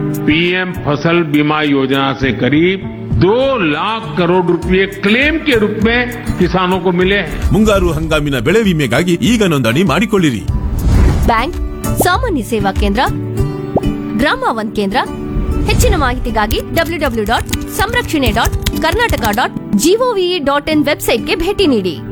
PM फसल बीमा योजना से करीब 2 लाख करोड़ रुपए क्लेम के रूप में किसानों को मिले हैं। ಮುಂಗಾರು ಹಂಗಾಮಿನ ಬೆಳೆ ವಿಮೆಗಾಗಿ ಈಗ ನೋಂದಣಿ ಮಾಡಿಕೊಳ್ಳಿರಿ. ಬ್ಯಾಂಕ್, ಸಾಮಾನ್ಯ ಸೇವಾ ಕೇಂದ್ರ, ಗ್ರಾಮ ಒನ್ ಕೇಂದ್ರ. ಹೆಚ್ಚಿನ ಮಾಹಿತಿಗಾಗಿ www.samrakshane.karnataka.gov.in ವೆಬ್ಸೈಟ್ಗೆ ಭೇಟಿ ನೀಡಿ.